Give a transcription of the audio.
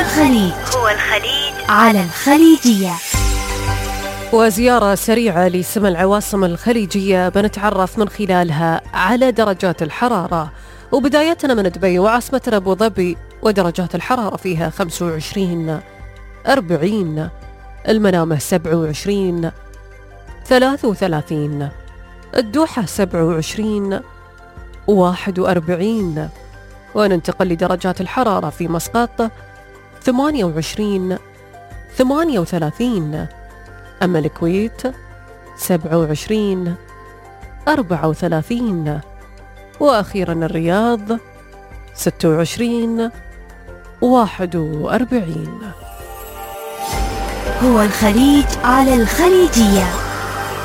الخليج على الخليجية. وزيارة سريعة لسمى العواصم الخليجية بنتعرف من خلالها على درجات الحرارة، وبدايتنا من دبي وعاصمتنا أبو ظبي، ودرجات الحرارة فيها 25 40، المنامة 27 33، الدوحة 27 41، وننتقل لدرجات الحرارة في مسقط 28 38، أما الكويت 27 34، وأخيرا الرياض 26 41. هو الخليج على الخليجية.